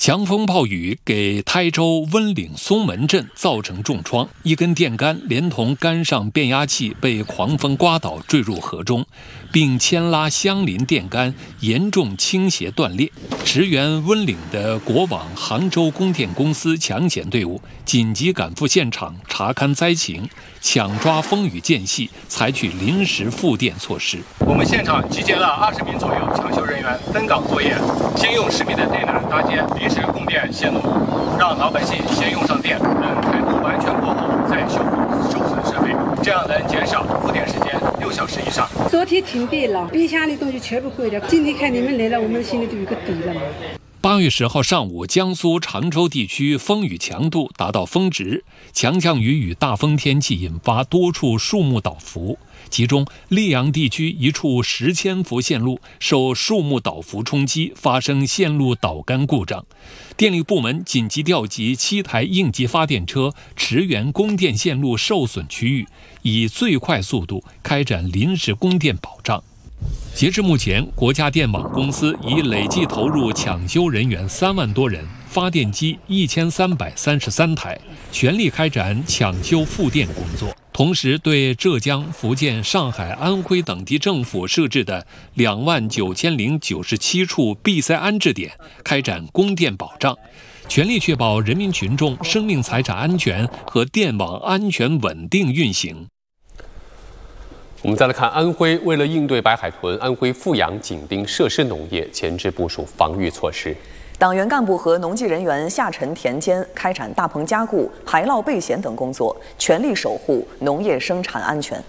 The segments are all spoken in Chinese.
强风暴雨给台州温岭松门镇造成重创，一根电杆连同杆上变压器被狂风刮倒坠入河中，并牵拉相邻电杆严重倾斜断裂。驰援温岭的国网杭州供电公司抢险队伍紧急赶赴现场查勘灾情，抢抓风雨间隙，采取临时复电措施。 我们现场集结了20名左右抢修人员，分岗作业，先用10米的电缆搭建临时供电线路，让老百姓先用上电，等台风完全过后再修复受损设备，这样能减少复电时间6小时以上。 昨天停电了，冰箱的东西全部毁了。今天看你们来了，我们心里就有个底了嘛。 8月10号上午，江苏常州地区风雨强度达到峰值，强降雨与大风天气引发多处树木倒伏，其中溧阳地区一处10千伏线路受树木倒伏冲击，发生线路导杆故障。电力部门紧急调集7台应急发电车驰援供电线路受损区域，以最快速度开展临时供电保障。截至目前，国家电网公司已累计投入抢修人员3万多人，发电机1333台，全力开展抢修复电工作。同时，对浙江、福建、上海、安徽等地政府设置的29097处闭塞安置点开展供电保障，全力确保人民群众生命财产安全和电网安全稳定运行。 我们再来看安徽，为了应对白海豚，安徽阜阳紧盯设施农业，前置部署防御措施。 党员干部和农技人员下沉田间，开展大棚加固、排涝备险等工作，全力守护农业生产安全。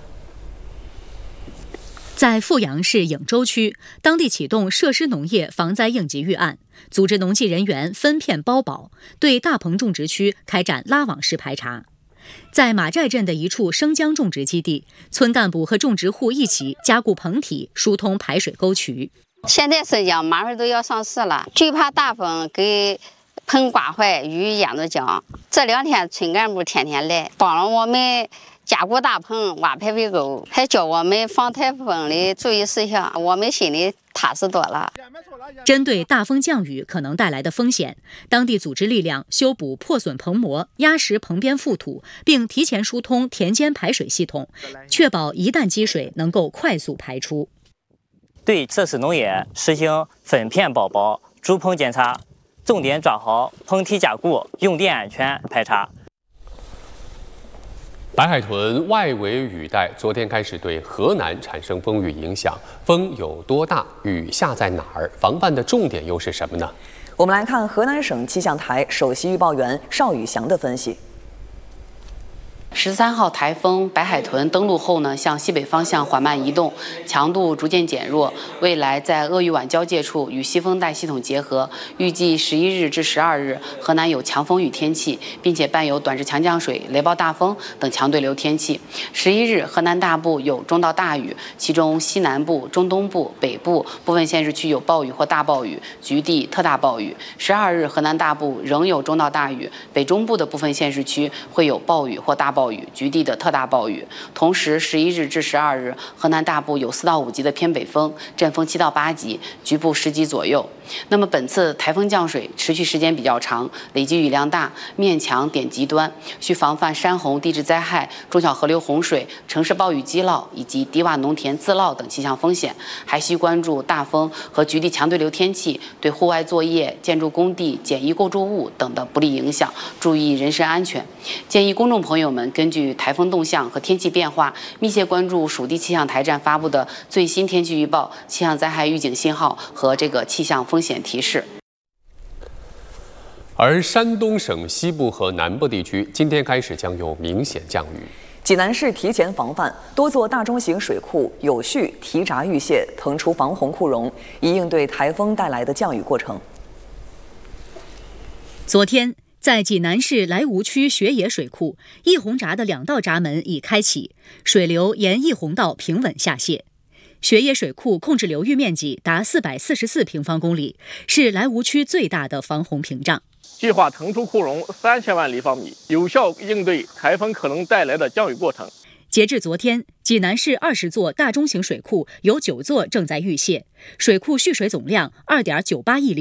在阜阳市颍州区，当地启动设施农业防灾应急预案，组织农技人员分片包保，对大棚种植区开展拉网式排查。在马寨镇的一处生姜种植基地，村干部和种植户一起加固棚体，疏通排水沟渠。 现在生姜马上都要上市了，最怕大风给棚刮坏，雨淹着姜。这2天村干部天天来，帮了我们加固大棚、挖排水沟，还教我们防台风的注意事项，我们心里踏实多了。 针对大风降雨可能带来的风险，当地组织力量修补破损棚膜，压实棚边覆土，并提前疏通田间排水系统，确保一旦积水能够快速排出。 对设施农业实行分片包包、主棚检查，重点抓好棚体加固、用电安全排查。 白海豚外围雨带昨天开始对河南产生风雨影响，风有多大？雨下在哪儿？防范的重点又是什么呢？ 我们来看河南省气象台首席预报员邵宇翔的分析。 13号台风白海豚登陆后呢，向西北方向缓慢移动，强度逐渐减弱。未来在鄂豫皖交界处与西风带系统结合，预计11日至12日，河南有强风雨天气，并且伴有短至强降水、雷暴大风等强对流天气。11日，河南大部有中到大雨，其中西南部、中东部、北部部分县市区有暴雨或大暴雨，局地特大暴雨。12日，河南大部仍有中到大雨，北中部的部分县市区会有暴雨或大暴雨，局地的特大暴雨。同时，11日至12日，河南大部有4到5级的偏北风，阵风7到8级，局部10级左右。那么本次台风降水持续时间比较长，累积雨量大，面强点极端，需防范山洪、地质灾害、中小河流洪水、城市暴雨积涝以及低洼农田自涝等气象风险，还需关注大风和局地强对流天气对户外作业、建筑工地、简易构筑物等的不利影响，注意人身安全。建议公众朋友们根据台风动向和天气变化，密切关注属地气象台站发布的最新天气预报、气象灾害预警信号和这个气象风险提示。 而山东省西部和南部地区今天开始将有明显降雨。 济南市提前防范，多座大中型水库有序提闸预泄，腾出防洪库容，以应对台风带来的降雨过程。 昨天，在济南市莱芜区学野水库，溢洪闸的2道闸门已开启，水流沿溢洪道平稳下泄。学野水库控制流域面积达444平方公里，是莱芜区最大的防洪屏障。 计划腾出库容3000万立方米，有效应对台风可能带来的降雨过程。 截至昨天，济南市20座大中型水库有9座正在预泄，水库蓄水总量2.98亿立